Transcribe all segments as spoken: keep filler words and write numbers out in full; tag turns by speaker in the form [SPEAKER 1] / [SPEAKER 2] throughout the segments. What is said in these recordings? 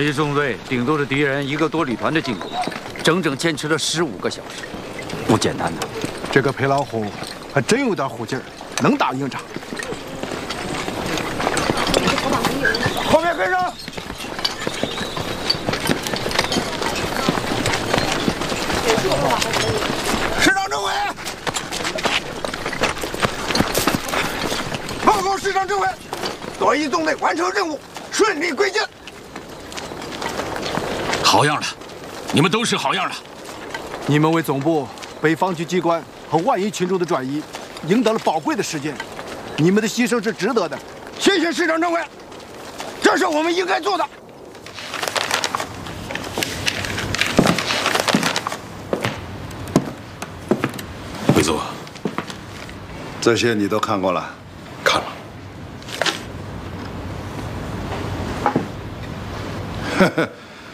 [SPEAKER 1] 一纵队顶住了敌人一个多旅团的进攻，整整坚持了十五个小时，不简单呐。
[SPEAKER 2] 这个裴老虎还真有点虎劲儿，能打硬仗。后面跟上！师长政委，报告师长政委，左一纵队完成任务，顺利归建。
[SPEAKER 3] 好样的，你们都是好样的！
[SPEAKER 2] 你们为总部、北方局机关和万亿群众的转移赢得了宝贵的时间，你们的牺牲是值得的。谢谢师长政委，这是我们应该做的。
[SPEAKER 3] 回座，
[SPEAKER 4] 这些你都看过了？
[SPEAKER 3] 看了。
[SPEAKER 4] 呵呵，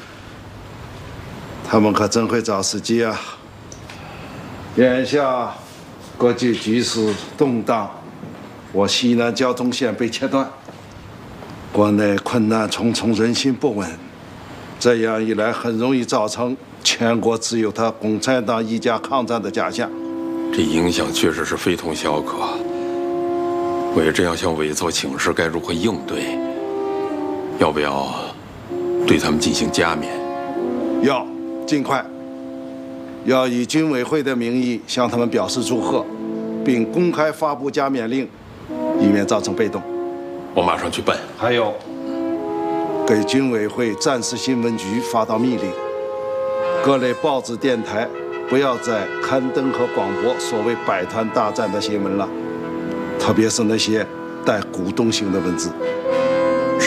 [SPEAKER 4] 他们可真会找时机啊！眼下国际局势动荡，我西南交通线被切断，国内困难重重，人心不稳。这样一来，很容易造成全国只有他共产党一家抗战的假象。
[SPEAKER 3] 这影响确实是非同小可。我也正要向委座请示该如何应对，要不要对他们进行加冕？
[SPEAKER 4] 要，尽快。要以军委会的名义向他们表示祝贺，并公开发布加冕令，以免造成被动。
[SPEAKER 3] 我马上去办。
[SPEAKER 4] 还有，给军委会战时新闻局发到密令，各类报纸、电台不要再刊登和广播所谓百团大战的新闻了，特别是那些带鼓动性的文字。
[SPEAKER 3] 是。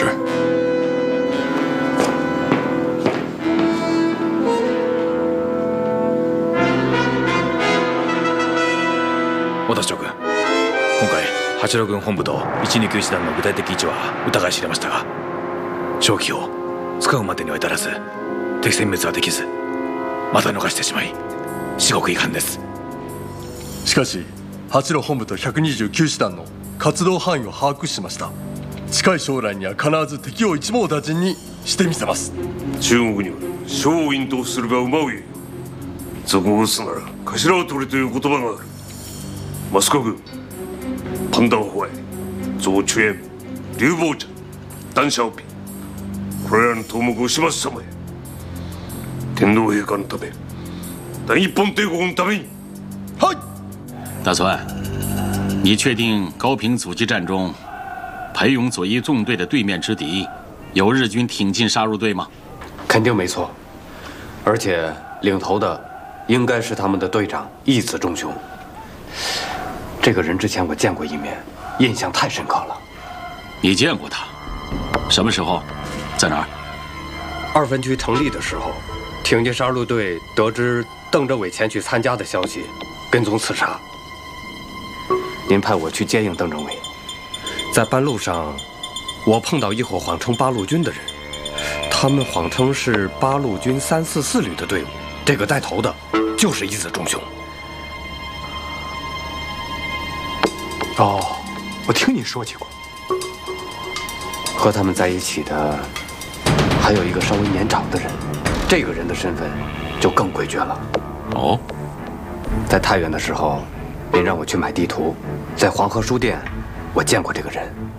[SPEAKER 5] 元所長君、今回八路軍本部といちにきゅう師団の具体的位置は疑い知れましたが、勝機をつかむまでには至らず、敵殲滅はできず、また逃してしまい、至極遺憾です。
[SPEAKER 6] しかし八路本部とひゃくにじゅうきゅう師団の活動範囲を把握しました。近い将来には必ず敵を一網打尽にしてみせます。
[SPEAKER 7] 中国には勝因とするが馬を言う。賊を撃つなら頭を取れという言葉がある。マスコ軍、パンダホワイ、ゾウチュエン、劉邦茶、ダンシャオピ、これらの頭目を始末様へ。天皇陛下のため、大日本帝国のために。
[SPEAKER 6] はい。
[SPEAKER 3] 大川，你确定高平阻击战中，裴勇左翼纵队的对面之敌有日军挺进杀戮队吗？
[SPEAKER 8] 肯定没错，而且领头的应该是他们的队长义子忠雄。这个人之前我见过一面，印象太深刻了。
[SPEAKER 3] 你见过他？什么时候？在哪儿？
[SPEAKER 8] 二分局成立的时候，挺进杀戮队得知邓政委前去参加的消息，跟踪刺杀。您派我去接应邓政委，在半路上，我碰到一伙谎称八路军的人，他们谎称是八路军三四四旅的队伍，这个带头的就是义子忠雄。
[SPEAKER 2] 哦，我听你说起过。
[SPEAKER 8] 和他们在一起的还有一个稍微年长的人，这个人的身份就更诡谲了。
[SPEAKER 3] 哦，
[SPEAKER 8] 在太原的时候，您让我去买地图，在黄河书店，我见过这个人。